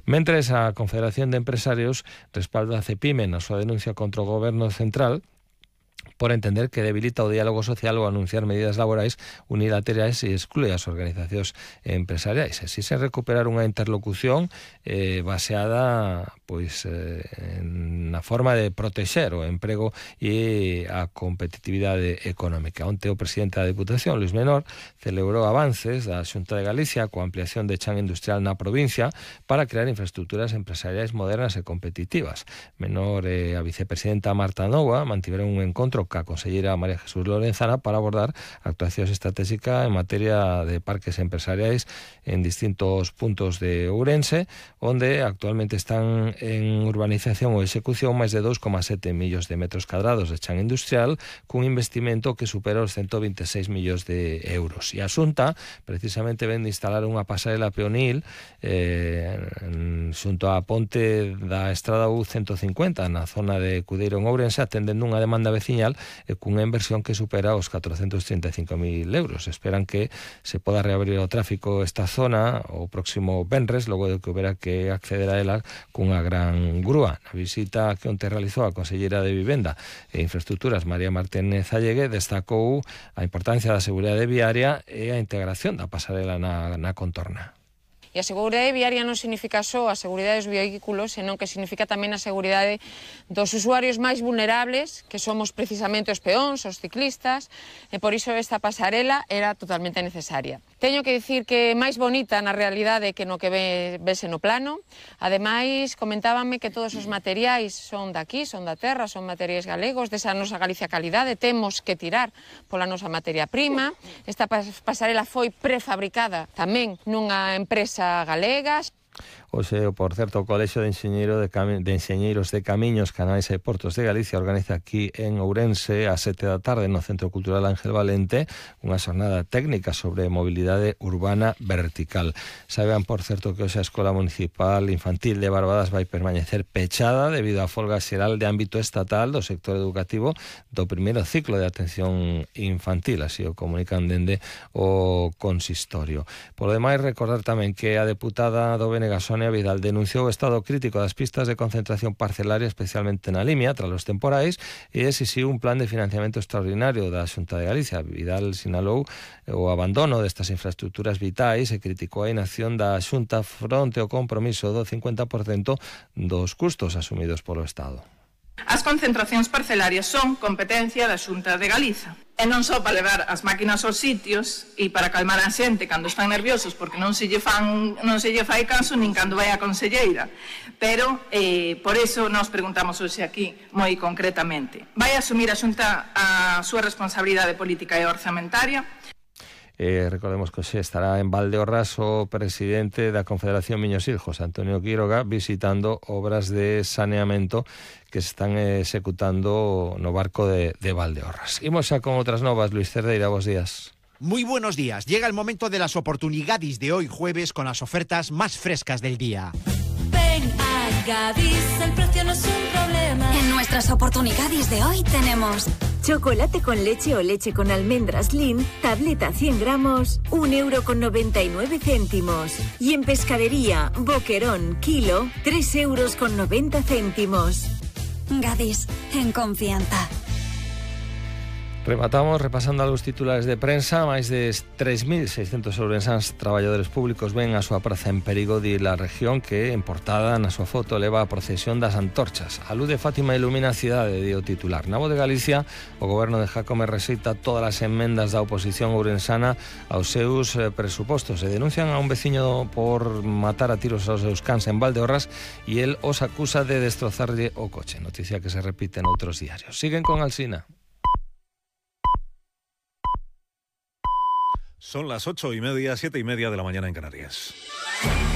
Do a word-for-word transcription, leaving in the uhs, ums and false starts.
Mentres, a Confederación de Empresarios respalda a Cepime na súa denuncia contra o Goberno Central por entender que debilita o diálogo social ou anunciar medidas laborais unilaterais e exclui as organizacións empresariais. Así se recuperar unha interlocución eh, baseada pois eh, na forma de protexer o emprego e a competitividade económica. Onte o presidente da Deputación, Luís Menor, celebrou avances da Xunta de Galicia coa ampliación de chan industrial na provincia para crear infraestructuras empresariais modernas e competitivas. Menor e a vicepresidenta Marta Noua mantiveron un encontro ca conselleira María Jesús Lorenzana para abordar actuacións estratégicas en materia de parques empresariais en distintos puntos de Ourense, onde actualmente están en urbanización ou execución máis de dous coma sete millóns de metros cadrados de chan industrial, cun investimento que supera os ciento veintiséis millóns de euros. E a Xunta precisamente ven de instalar unha pasarela peonil eh, xunto á ponte da Estrada U ciento cincuenta na zona de Cudeiro en Ourense, atendendo unha demanda veciñal e cunha inversión que supera os catrocentos trinta e cinco mil euros. Esperan que se poda reabrir o tráfico esta zona o próximo venres, logo de que houbera que acceder a ela cunha gran grúa. Na visita que onte realizou a conselleira de Vivenda e Infraestructuras, María Martínez Allegue, destacou a importancia da seguridade viaria e a integración da pasarela na, na contorna. E a seguridade viaria non significa só a seguridade dos vehículos, senón que significa tamén a seguridade dos usuarios máis vulnerables, que somos precisamente os peóns, os ciclistas, e por iso esta pasarela era totalmente necesaria. Teño que dicir que é máis bonita na realidade que no que ve, vese no plano. Ademais, comentábanme que todos os materiais son daqui, son da terra, son materiais galegos, desa nosa Galicia calidade, temos que tirar pola nosa materia prima. Esta pasarela foi prefabricada tamén nunha empresa galegas. Oxe, por certo, o Colexio de, Enxeñeiro de, Cami de Enxeñeiros de Camiños, Canais e Portos de Galicia organiza aquí en Ourense a sete da tarde no Centro Cultural Ángel Valente unha xornada técnica sobre mobilidade urbana vertical. Sabean, por certo, que hoxe a Escola Municipal Infantil de Barbadas vai permanecer pechada debido á folga xeral de ámbito estatal do sector educativo do primeiro ciclo de atención infantil, así o comunican dende o consistorio. Por lo demais, recordar tamén que a deputada do B N G Sonia Vidal denunciou o estado crítico das pistas de concentración parcelaria, especialmente na Limia, tras os temporais, e exixiu un plan de financiamento extraordinario da Xunta de Galicia. Vidal sinalou o abandono destas infraestructuras vitais e criticou a inacción da Xunta fronte ao compromiso do cincuenta por cento dos custos asumidos polo Estado. As concentracións parcelarias son competencia da Xunta de Galiza. E non só para levar as máquinas aos sitios e para calmar a xente cando están nerviosos porque non se lle, fan, non se lle fai caso nin cando vai a conselleira. Pero, eh, por eso, nos preguntamos hoxe aquí moi concretamente. Vai asumir a Xunta a súa responsabilidade política e orzamentaria? Eh, recordemos que hoxe estará en Valdeorras o presidente da Confederación Miñosil, José Antonio Quiroga, visitando obras de saneamento que se están executando no barco de, de Valdeorras. Imos xa con outras novas. Luis Cerdeira, bos días. Muy buenos días. Llega el momento de las oportunidades de hoy jueves con las ofertas más frescas del día. Ven a Gadis, el precio no es un problema. En nuestras oportunidades de hoy tenemos chocolate con leche o leche con almendras Lin, tableta cien gramos, un euro con noventa y nueve céntimos. Y en pescadería, boquerón, kilo, tres euros con noventa céntimos. Gadis, en confianza. Rematamos repasando algúns titulares de prensa. Máis de tres mil seiscentos ourensáns traballadores públicos ven a súa praza en perigo de la región que, en portada na súa foto, leva a procesión das antorchas. A luz de Fátima ilumina a cidade, di o titular. Na Voz de Galicia, o goberno de Jácome rexeita todas as enmendas da oposición ourensana aos seus presupostos e denuncian a un veciño por matar a tiros aos seus cans en Valdeorras e el os acusa de destrozarlle o coche. Noticia que se repite en outros diarios. Siguen con Alsina. Son las ocho y media, siete y media de la mañana en Canarias.